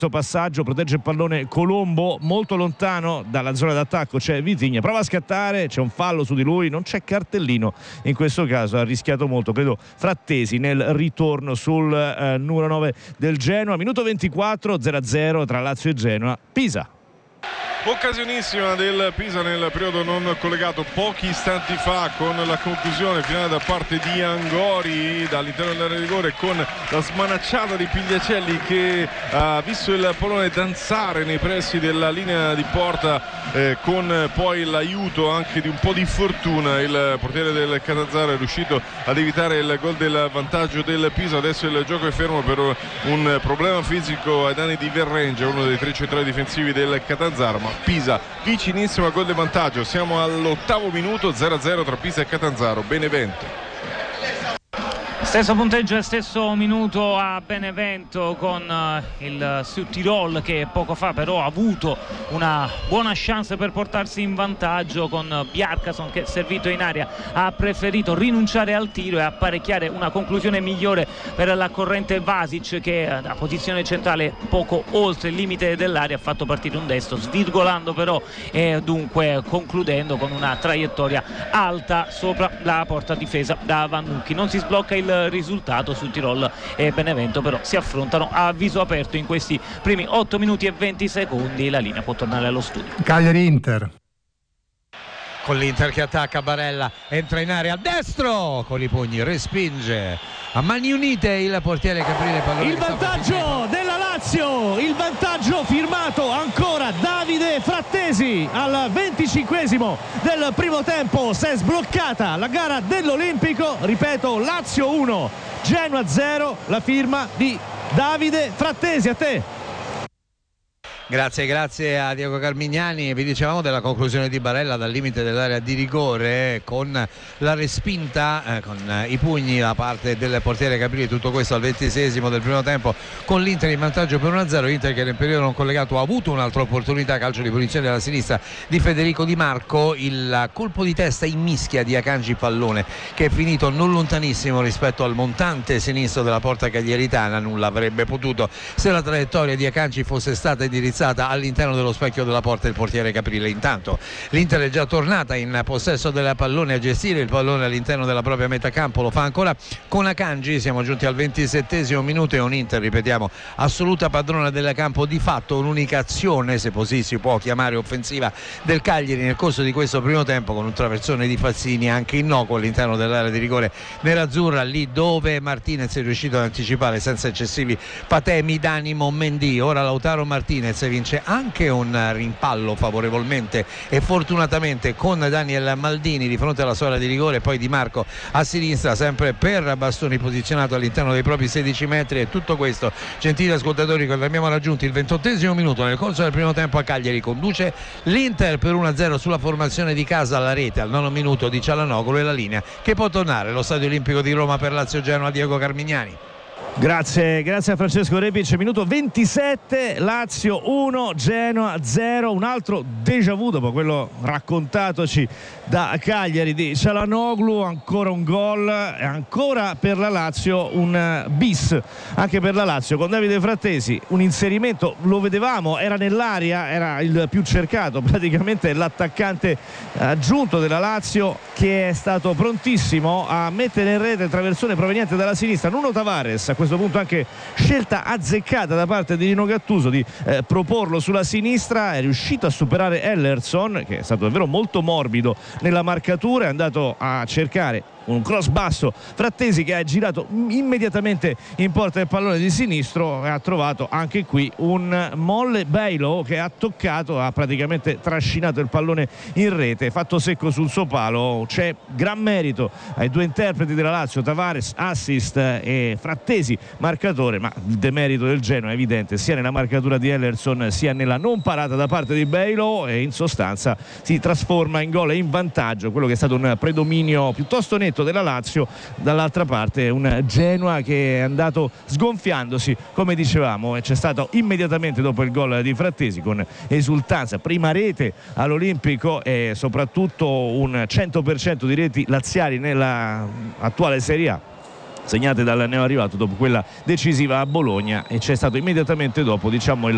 passaggio, protegge il pallone Colombo, molto lontano dalla zona d'attacco c'è Vitigna, prova a scattare, c'è un fallo su di lui, non c'è cartellino in questo caso, ha rischiato molto credo Frattesi nel ritorno sul numero 9 del Genoa. Minuto 24, 0-0 tra Lazio e Genoa. Pisa. Occasionissima del Pisa nel periodo non collegato pochi istanti fa, con la conclusione finale da parte di Angori dall'interno dell'area di rigore, con la smanacciata di Pigliacelli che ha visto il pallone danzare nei pressi della linea di porta, con poi l'aiuto anche di un po' di fortuna. Il portiere del Catanzaro è riuscito ad evitare il gol del vantaggio del Pisa. Adesso il gioco è fermo per un problema fisico ai danni di Verrengia, uno dei tre centrali difensivi del Catanzaro, ma Pisa vicinissimo al gol del vantaggio. Siamo all'8° minuto, 0-0 tra Pisa e Catanzaro. Benevento. Stesso punteggio e stesso minuto a Benevento, con il Südtirol che poco fa però ha avuto una buona chance per portarsi in vantaggio, con Bjarkason che, servito in area, ha preferito rinunciare al tiro e apparecchiare una conclusione migliore per la corrente Vasic, che da posizione centrale poco oltre il limite dell'area ha fatto partire un destro, svirgolando però e dunque concludendo con una traiettoria alta sopra la porta difesa da Vannucchi. Non si sblocca il risultato, su Tirol e Benevento però si affrontano a viso aperto in questi primi 8 minuti e 20 secondi. La linea può tornare allo studio. Cagliari-Inter. Con l'Inter che attacca, Barella entra in area a destro con i pugni, respinge a mani unite il portiere Caprile. Il vantaggio della Lazio, il vantaggio firmato ancora Davide Frattesi al 25esimo del primo tempo. Si è sbloccata la gara dell'Olimpico, ripeto, Lazio 1 Genoa 0, la firma di Davide Frattesi. A te. Grazie a Diego Carmignani. Vi dicevamo della conclusione di Barella dal limite dell'area di rigore, con la respinta con i pugni da parte del portiere Caprile. Tutto questo al 26esimo del primo tempo, con l'Inter in vantaggio per 1-0. Inter che nel periodo non collegato ha avuto un'altra opportunità, calcio di punizione alla sinistra di Federico Di Marco, il colpo di testa in mischia di Akanji pallone che è finito non lontanissimo rispetto al montante sinistro della porta cagliaritana. Nulla avrebbe potuto se la traiettoria di Akanji fosse stata indirizzata all'interno dello specchio della porta del portiere Caprile. Intanto l'Inter è già tornata in possesso del pallone, a gestire il pallone all'interno della propria metà campo. Lo fa ancora con Akanji. Siamo giunti al 27esimo minuto e un Inter, ripetiamo, assoluta padrona del campo. Di fatto un'unica azione, se così si può chiamare, offensiva del Cagliari nel corso di questo primo tempo, con un traversone di Fazzini anche innocuo all'interno dell'area di rigore nerazzurra, lì dove Martinez è riuscito ad anticipare senza eccessivi patemi d'animo Mendy. Ora Lautaro Martinez vince anche un rimpallo favorevolmente e fortunatamente con Daniel Maldini di fronte alla sua area di rigore, poi Di Marco a sinistra sempre per Bastoni posizionato all'interno dei propri 16 metri. E tutto questo, gentili ascoltatori, quando abbiamo raggiunto il 28esimo minuto nel corso del primo tempo, a Cagliari conduce l'Inter per 1-0 sulla formazione di casa alla rete al 9° minuto di Cialanoglu, e la linea che può tornare allo Stadio Olimpico di Roma per Lazio Genoa. Diego Carmignani. Grazie a Francesco Repic. Minuto 27, Lazio 1 Genoa 0, un altro déjà vu dopo quello raccontatoci da Cagliari di Cialanoglu. Ancora un gol e ancora per la Lazio un bis anche per la Lazio, con Davide Frattesi. Un inserimento, lo vedevamo, era nell'area, era il più cercato, praticamente l'attaccante aggiunto della Lazio, che è stato prontissimo a mettere in rete traversone proveniente dalla sinistra. Nuno Tavares, a questo punto anche scelta azzeccata da parte di Nino Gattuso di proporlo sulla sinistra, è riuscito a superare Ellerson, che è stato davvero molto morbido nella marcatura, è andato a cercare un cross basso Frattesi, che ha girato immediatamente in porta il pallone di sinistro e ha trovato anche qui un molle Bailo che ha toccato, ha praticamente trascinato il pallone in rete, fatto secco sul suo palo. C'è gran merito ai due interpreti della Lazio, Tavares assist e Frattesi marcatore, ma il demerito del Genoa è evidente sia nella marcatura di Ellerson sia nella non parata da parte di Bailo, e in sostanza si trasforma in gol e in vantaggio quello che è stato un predominio piuttosto netto della Lazio. Dall'altra parte un Genoa che è andato sgonfiandosi, come dicevamo, e c'è stato immediatamente dopo il gol di Frattesi con esultanza, prima rete all'Olimpico e soprattutto un 100% di reti laziali nella attuale Serie A segnate dal neoarrivato dopo quella decisiva a Bologna, e c'è stato immediatamente dopo, diciamo, il